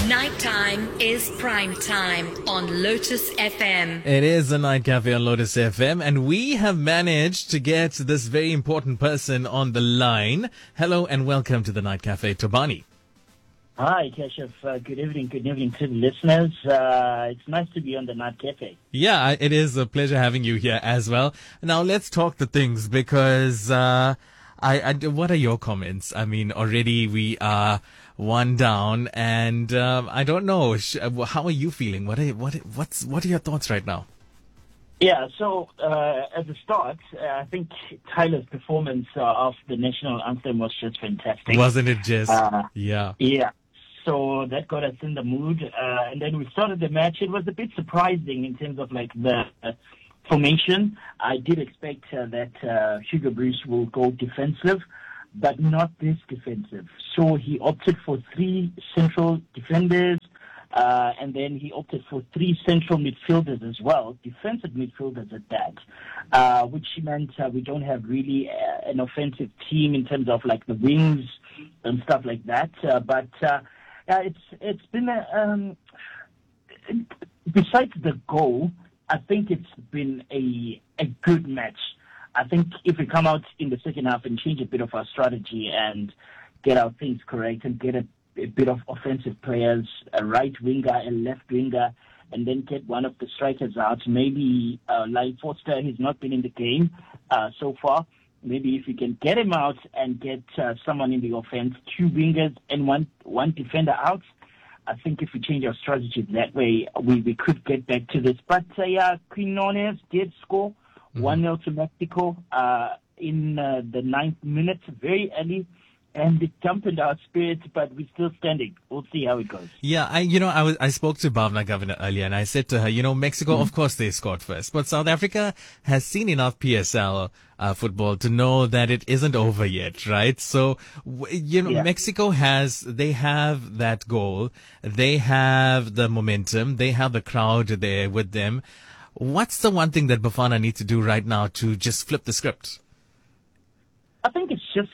Nighttime is prime time on Lotus FM. It is the Night Cafe on Lotus FM, and we have managed to get this very important person on the line. Hello and welcome to the Night Cafe, Tobani. Hi, Keshav. Good evening to the listeners. It's nice to be on the Night Cafe. Yeah, it is a pleasure having you here as well. Now let's talk the things because what are your comments? I mean, already we are one down, and I don't know. How are you feeling? What are your thoughts right now? Yeah, so at the start, I think Tyler's performance of the national anthem was just fantastic. Wasn't it just? Yeah. Yeah. So that got us in the mood. And then we started the match. It was a bit surprising in terms of like the formation. I did expect that Hugo Bruce will go defensive, but not this defensive. So he opted for 3 central defenders, and then he opted for 3 central midfielders as well, defensive midfielders at that, which meant we don't have really an offensive team in terms of like the wings and stuff like that. But it's been besides the goal, I think it's been a good match. I think if we come out in the second half and change a bit of our strategy and get our things correct and get a bit of offensive players, a right winger, a left winger, and then get one of the strikers out, maybe like Forster, he's not been in the game so far. Maybe if we can get him out and get someone in the offense, 2 wingers and one defender out, I think if we change our strategy that way, we could get back to this. But Quinones did score 1-0 to Mexico in the 9th minute, very early, and it dampened our spirits, but we're still standing. We'll see how it goes. Yeah, I spoke to Bhavna Governor earlier, and I said to her, Mexico, of course they scored first, but South Africa has seen enough PSL football to know that it isn't over yet, right? So, Mexico they have that goal, they have the momentum, they have the crowd there with them. What's the one thing that Bafana needs to do right now to just flip the script? I think it's just,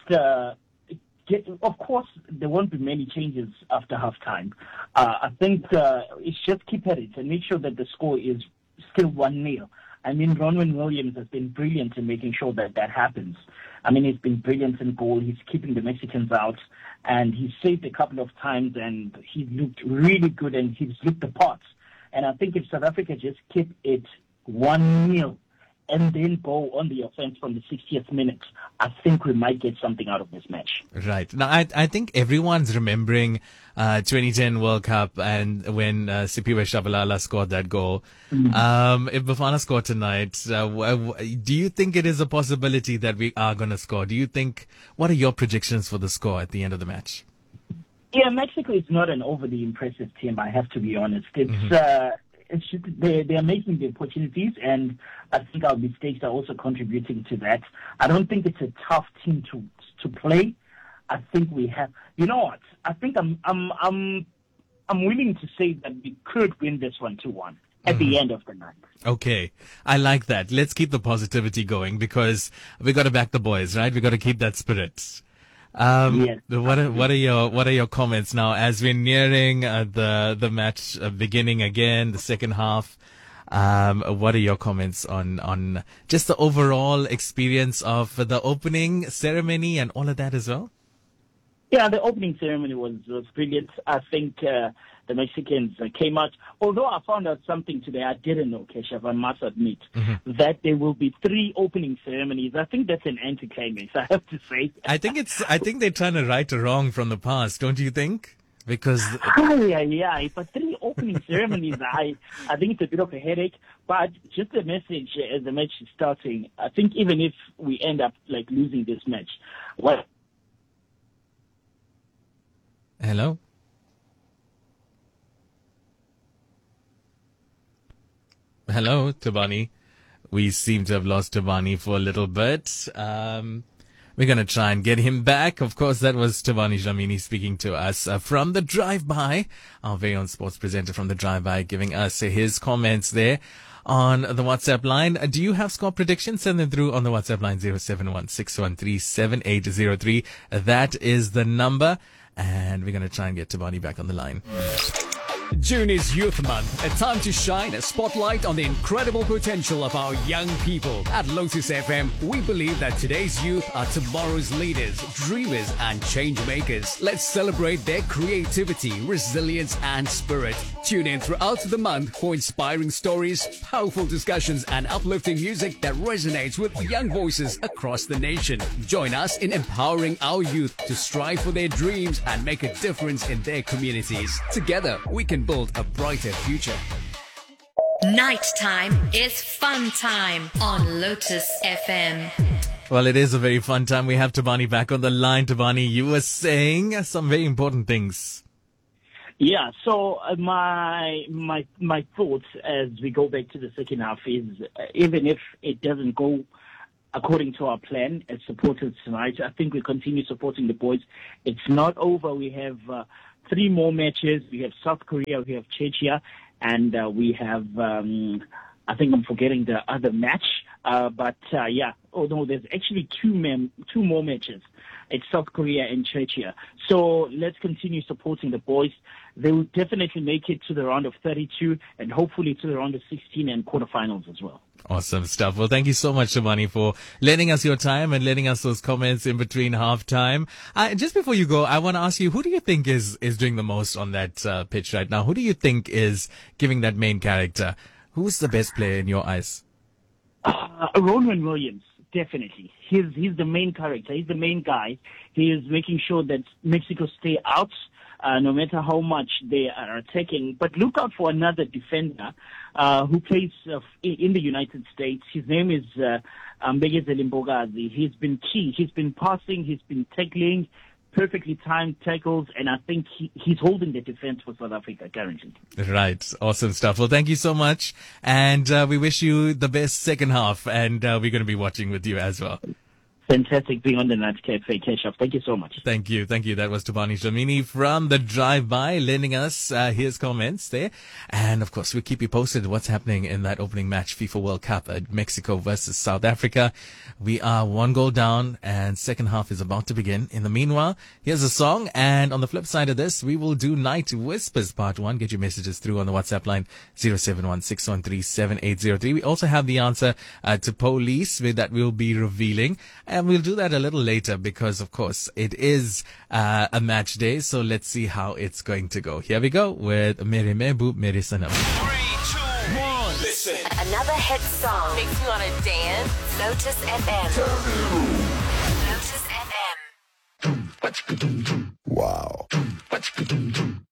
of course, there won't be many changes after halftime. I think it's just keep at it and make sure that the score is still 1-0. I mean, Ronwen Williams has been brilliant in making sure that that happens. I mean, he's been brilliant in goal. He's keeping the Mexicans out, and he's saved a couple of times, and he looked really good, and he's looked the part. And I think if South Africa just keep it 1-0 and then go on the offense from the 60th minute, I think we might get something out of this match. Right. Now, I think everyone's remembering 2010 World Cup and when Siphiwe Shabalala scored that goal. If Bafana scored tonight, do you think it is a possibility that we are going to score? What are your predictions for the score at the end of the match? Yeah, Mexico is not an overly impressive team, I have to be honest. It's just they are making the opportunities, and I think our mistakes are also contributing to that. I don't think it's a tough team to play. I think we have. You know what? I think I'm willing to say that we could win this one 2-1 at the end of the night. Okay, I like that. Let's keep the positivity going because we got to back the boys, right? We got to keep that spirit. Yes. What are your comments now as we're nearing the match beginning again, the second half? What are your comments on just the overall experience of the opening ceremony and all of that as well? Yeah, the opening ceremony was brilliant. I think the Mexicans came out. Although I found out something today I didn't know, Keshav, I must admit, that there will be 3 opening ceremonies. I think that's an anticlimax, I have to say. I think they're trying to right a wrong from the past, don't you think? Because yeah, but 3 opening ceremonies, I think it's a bit of a headache. But just a message as the match is starting. I think even if we end up like losing this match, Hello? Hello, Tobani. We seem to have lost Tobani for a little bit. We're going to try and get him back. Of course, that was Tobani Dlamini speaking to us from The Drive-By, our very own sports presenter from The Drive-By, giving us his comments there on the WhatsApp line. Do you have score predictions? Send them through on the WhatsApp line 0716137803. That is the number. And we're going to try and get Tobani back on the line. June is Youth Month, a time to shine a spotlight on the incredible potential of our young people. At Lotus FM, we believe that today's youth are tomorrow's leaders, dreamers, and change makers. Let's celebrate their creativity, resilience, and spirit. Tune in throughout the month for inspiring stories, powerful discussions, and uplifting music that resonates with young voices across the nation. Join us in empowering our youth to strive for their dreams and make a difference in their communities. Together, we can build a brighter future. Nighttime is fun time on Lotus FM. Well, it is a very fun time. We have Tabani back on the line. Tabani, you were saying some very important things. Yeah, so my thoughts as we go back to the second half is even if it doesn't go according to our plan as supporters tonight, I think we continue supporting the boys. It's not over. We have 3 more matches. We have South Korea, we have Czechia, and we have, I think I'm forgetting the other match. There's actually 2 more matches. It's South Korea and Czechia. So let's continue supporting the boys. They will definitely make it to the round of 32 and hopefully to the round of 16 and quarterfinals as well. Awesome stuff. Well, thank you so much, Tabani, for lending us your time and lending us those comments in between halftime. Just before you go, I want to ask you, who do you think is doing the most on that pitch right now? Who do you think is giving that main character? Who's the best player in your eyes? Ronwen Williams, definitely. He's the main character. He's the main guy. He is making sure that Mexico stay out, no matter how much they are attacking. But look out for another defender who plays in the United States. His name is Mbegezeli Mbogazi. He's been key. He's been passing. He's been tackling, perfectly timed tackles, and I think he's holding the defense for South Africa currently. Right. Awesome stuff. Well, thank you so much. And we wish you the best second half. And we're going to be watching with you as well. Fantastic being on the Night Cafe catch-up. Thank you so much. Thank you. Thank you. That was Tabani Dlamini from the Drive-By lending us his comments there. And, of course, we'll keep you posted what's happening in that opening match, FIFA World Cup at Mexico versus South Africa. We are 1 goal down and second half is about to begin. In the meanwhile, here's a song. And on the flip side of this, we will do Night Whispers Part 1. Get your messages through on the WhatsApp line 0716137803. We also have the answer to police that we'll be revealing. And we'll do that a little later because, of course, it is a match day. So let's see how it's going to go. Here we go with Mere Mebu Mere Sanam. 3, 2, 1, listen. Another hit song makes you want to dance. Lotus FM. Lotus FM. Wow.